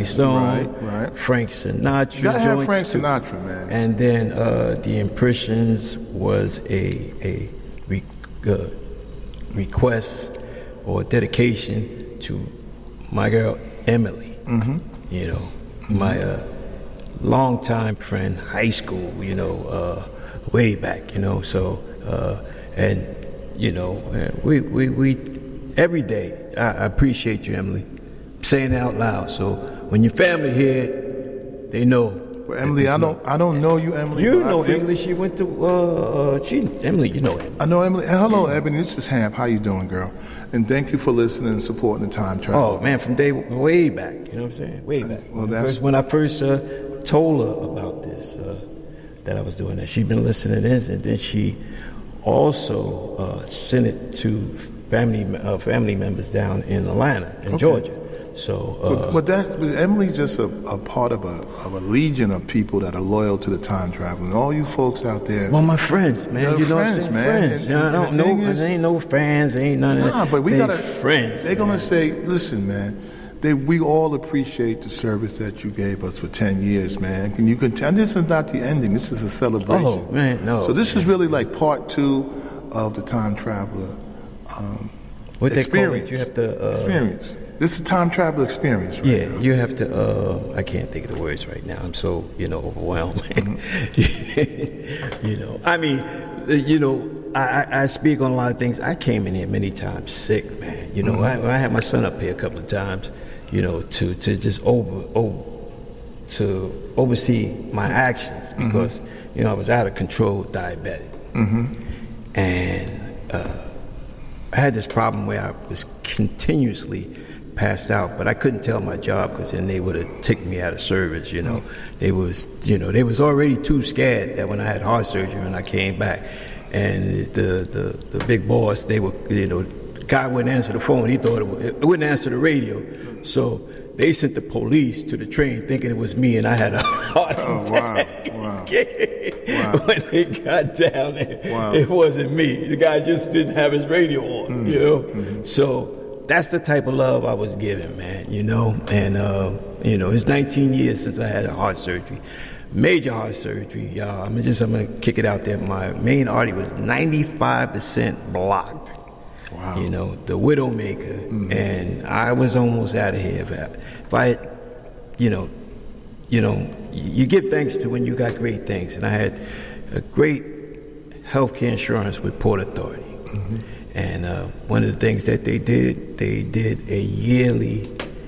Family Stone, Right. Frank Sinatra. You gotta have Frank too. Sinatra, man. And then The Impressions was a request or dedication to my girl Emily. Mm-hmm. You know, my longtime friend, high school. You know, way back. You know, so and you know, we every day. I appreciate you, Emily. I'm saying it out loud. So when your family here, they know. Well, Emily, I don't know you, Emily. You know Emily. She went to Emily. You know Emily. I know Emily. Hello, Ebony. This is Hamp. How you doing, girl? And thank you for listening and supporting the Time Travel. Oh man, from way back. You know what I'm saying? Way back. Well, when I first told her about this, that I was doing that, she'd been listening in, and then she also sent it to family members down in Atlanta, in Georgia. So, but Emily's just a part of a legion of people that are loyal to the Time Travel. And all you folks out there, well, my friends, man, you know what I'm saying? Man. Friends. I don't know. There ain't no fans. There ain't none of that. Nah, but we gotta friends. They're gonna say, listen, man. We all appreciate the service that you gave us for 10 years, man. And this is not the ending. This is a celebration. Oh man, no. So this is really like part 2 of the Time Traveler what experience. They call it, you have to experience. This is a Time Traveler experience, right? Yeah, you have to. I can't think of the words right now. I'm so overwhelmed. Mm-hmm. I mean, I speak on a lot of things. I came in here many times sick, man. Mm-hmm. I had my son up here a couple of times. To just to oversee my actions because I was out of control, diabetic, and I had this problem where I was continuously passed out, but I couldn't tell my job because then they would have ticked me out of service. They was already too scared that when I had heart surgery and I came back, and the big boss, they were the guy wouldn't answer the phone. He thought it wouldn't answer the radio, so they sent the police to the train thinking it was me and I had a heart attack. Wow. Wow. When they got down there, it wasn't me. The guy just didn't have his radio on, So that's the type of love I was given, man, And, it's 19 years since I had a heart surgery. Major heart surgery, y'all. I'm going to kick it out there. My main artery was 95% blocked. Wow. The Widowmaker, and I was almost out of here. If I, you give thanks to when you got great things, and I had a great healthcare insurance with Port Authority, and one of the things that they did a yearly,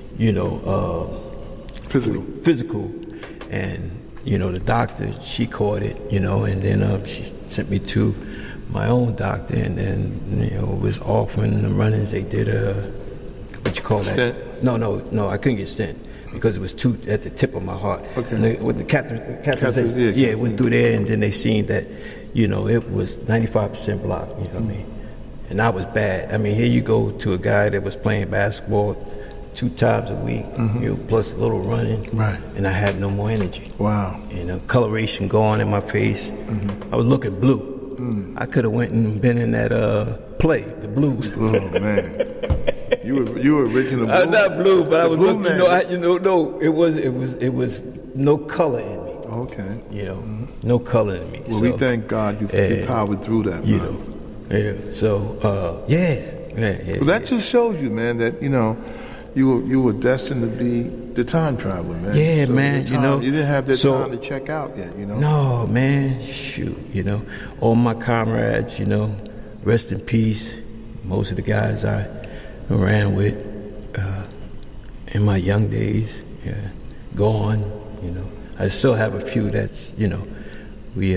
physical, and the doctor, she caught it, and then she sent me to my own doctor, and then it was offering the runnings. They did what you call that? Stent? No, I couldn't get stent because it was too at the tip of my heart. Okay. With the catheterization, it went through there, and then they seen that it was 95% blocked. You know what I mean? And I was bad. I mean, here you go to a guy that was playing basketball 2 times a week, plus a little running, right? And I had no more energy. Wow. Coloration gone in my face. I was looking blue. I could have went and been in that play, The Blues. Oh man, you were original. I was not blue, but I was looking. No, it was no color in me. Okay. No color in me. Well, we thank God you powered through that. Yeah. So yeah. Well, that just shows you, man, that you were destined to be the time traveler, man. Yeah, man. You didn't have that time to check out yet. No, man. Shoot. All my comrades. Rest in peace. Most of the guys I ran with in my young days, gone. I still have a few that's we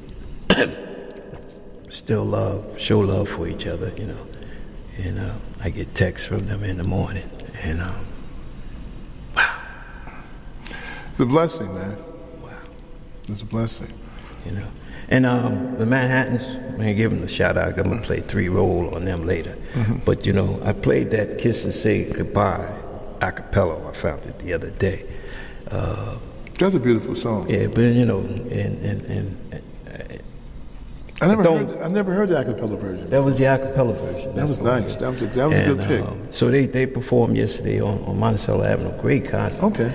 still show love for each other. And I get texts from them in the morning. And wow. It's a blessing, man. Wow. It's a blessing. And the Manhattans, I'm going to give them a shout out. I'm going to play 3 roll on them later. But, I played that Kiss and Say Goodbye a cappella. I found it the other day. That's a beautiful song. Yeah, but, I never heard the acapella version. That was the acapella version. That was nice. That was a good pick. So they performed yesterday on Monticello Avenue. Great concert. Okay.